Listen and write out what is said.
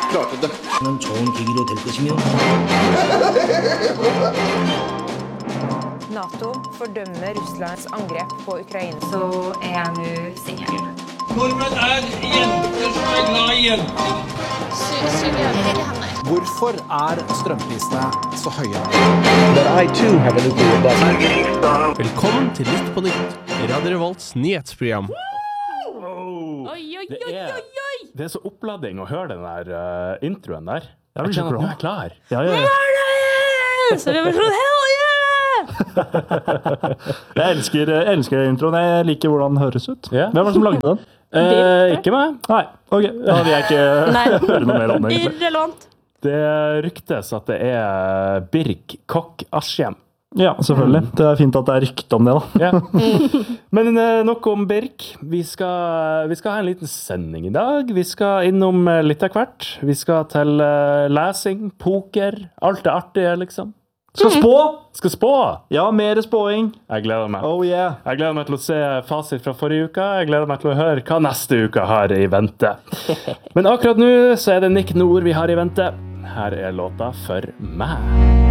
klarte det. 는 좋은 계기로 될 것이며 NATO fordømmer Russlands angrep på Ukraina. Så jeg nå singel. Nordmenn jenter som glad i jenter. Hvorfor strømprisene så høye? Velkommen til Nytt på Nytt, Radio Revolts nyhetsprogram. Det så oppladning å høre den der introen der. Jeg kjenner at nå jeg klar. Ja. Så det var sånn, hell yeah! Jeg elsker introen. Jeg liker hvordan den høres ut. Ja. Hvem var det som lagde den? Ikke meg. Nei, ok. Da vil jeg ikke høre noe mer om det. Irrelevant. Det ryktes at det Birk Kokk Askim. Ja, selvfølgelig. Det fint at det rykte om det da. Ja. Men nok om Birk. Vi skal ha en liten sending i dag. Vi skal innom litt av hvert. Vi skal til lesing, poker, alt det artige liksom. Skal spå! Skal spå! Ja, mer spåing. Jeg gleder meg. Oh yeah. Jeg gleder meg til å se fasit fra forrige uke. Jeg gleder meg til å høre hva neste uke har i vente. Men akkurat nå så det Nick Nord vi har i vente. Her låta For meg.